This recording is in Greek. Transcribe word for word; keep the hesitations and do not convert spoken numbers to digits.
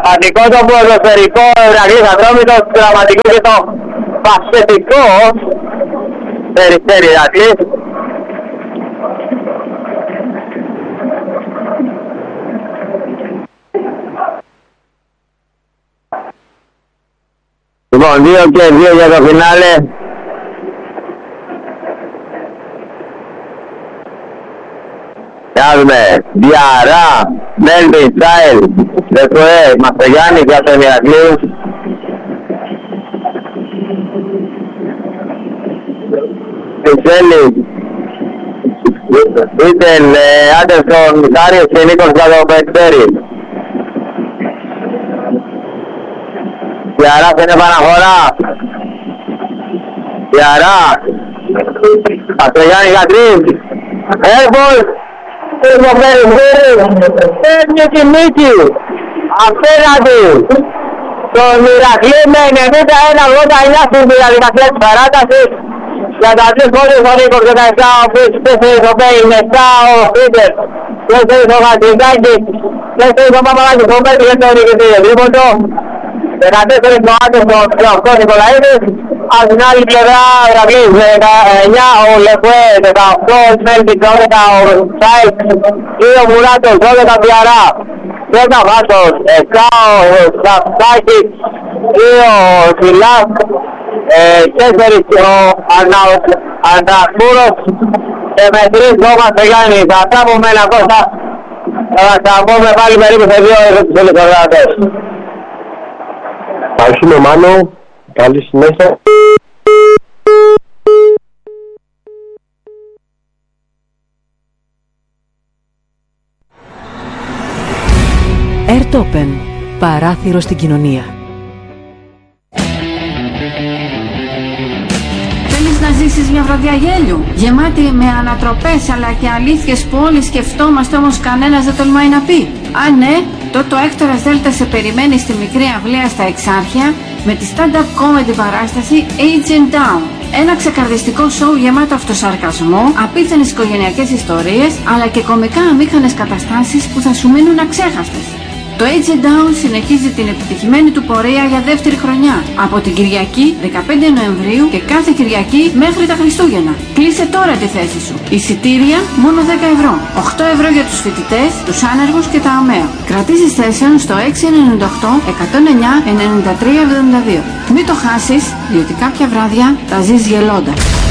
Πραγματικό το ποδοσφαιρικό Ηρακλής Ατρόμητος, πραγματικό και το πασχετικό Περιστέρι Ηρακλής. Λοιπόν, δύο και δύο για το φινάλε. Κάζουμε, Διαρά, Μέλβιν, Σάιλ, Δεσποέ, Μαστογιάννη για τον Ηρακλή. Φιξέλη, Ήτελ, Άντερσον, Μιχάριος και Νίκος για τον Περιστέρι. Διαρά στην επαναφορά. Διαρά. Μαστογιάννη για τρεις. Airball. Το Περιστέρι. Παίρνει τη νίκη. Απέναντι τον Ηρακλή με ενενήντα ένα ογδόντα εννιά στην διαδικασία της παράτασης. Για τα τρεις πόντους ο Νίκος δεκαεπτά, ο οποίος τέσσερις ο Μπέιν, επτά ο Φίτερ, τέσσερις ο Χατζηγκάκης, τέσσερις ο Παπαγάκης, ο Μπέιν και τον Νίκη τρίποντο, δεκατέσσερις ο Άντερσον και ο οκτώ Νικολαίδης. Από την άλλη πλευρά ο Ηρακλής δεκαεννιά ο Λεφουέ, δεκαοκτώ ο Σμέλτης, δώδεκα ο Σάιλ, δύο ο Μουράτος, δώδεκα ο Διαρά, δέκα ο Βάσος, επτά ο Σαφτάκης, δύο ο Σιλάς, τέσσερις ο Ανακούρος και με τρεις ο Μαστογιάννης. Αυτά που με ένα Κώστα θα τα πούμε πάλι περίπου σε δύο ώρες τους ελευθεράτες. Ευχαριστούμε Μάνο, καλή συνέχεια. Airtopen, παράθυρο στην κοινωνία. Να ζήσεις μια βραδιά γέλιου, γεμάτη με ανατροπές αλλά και αλήθειες που όλοι σκεφτόμαστε, όμως κανένας δεν τολμάει να πει. Αν ναι, τότε ο Έκτορας Δέλτα σε περιμένει στη μικρή αυλαία στα Εξάρχεια με τη stand-up comedy παράσταση Agent Down. Ένα ξεκαρδιστικό σοου γεμάτο αυτοσαρκασμό, απίθανες οικογενειακές ιστορίες αλλά και κωμικά αμήχανες καταστάσεις που θα σου μείνουν αξέχαστες. Το Agent Down συνεχίζει την επιτυχημένη του πορεία για δεύτερη χρονιά από την Κυριακή δεκαπέντε Νοεμβρίου και κάθε Κυριακή μέχρι τα Χριστούγεννα. Κλείσε τώρα τη θέση σου. Εισιτήρια μόνο δέκα ευρώ. οκτώ ευρώ για τους φοιτητές, τους άνεργους και τα ΑΜΕΑ. Κρατήσεις θέσεων στο έξι εννιά οκτώ εκατόν εννιά ενενήντα τρία εβδομήντα δύο. Μην το χάσεις, διότι κάποια βράδια τα ζεις γελώντας.